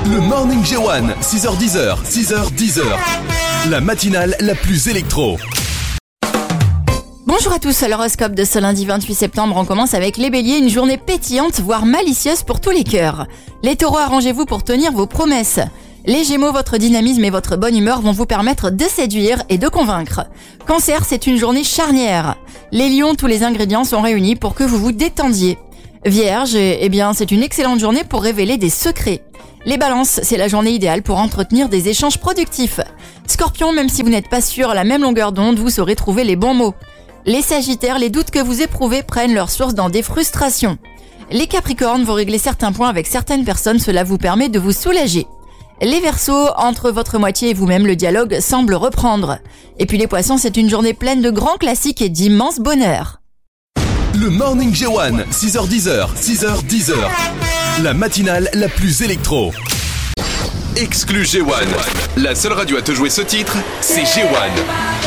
Le Morning J1, 6h10, 6h10. La matinale la plus électro. Bonjour à tous, à l'horoscope de ce lundi 28 septembre, on commence avec les béliers, une journée pétillante, voire malicieuse pour tous les cœurs. Les taureaux, arrangez-vous pour tenir vos promesses. Les gémeaux, votre dynamisme et votre bonne humeur vont vous permettre de séduire et de convaincre. Cancer, c'est une journée charnière. Les lions, tous les ingrédients sont réunis pour que vous vous détendiez. Vierge, c'est une excellente journée pour révéler des secrets. Les balances, c'est la journée idéale pour entretenir des échanges productifs. Scorpion, même si vous n'êtes pas sur la même longueur d'onde, vous saurez trouver les bons mots. Les sagittaires, les doutes que vous éprouvez prennent leur source dans des frustrations. Les capricornes, vous réglez certains points avec certaines personnes, cela vous permet de vous soulager. Les verseaux, entre votre moitié et vous-même, le dialogue semble reprendre. Et puis les poissons, c'est une journée pleine de grands classiques et d'immenses bonheurs. Le Morning J1, 6h10, 6h10. La matinale la plus électro. Exclu J1. La seule radio à te jouer ce titre, c'est J1.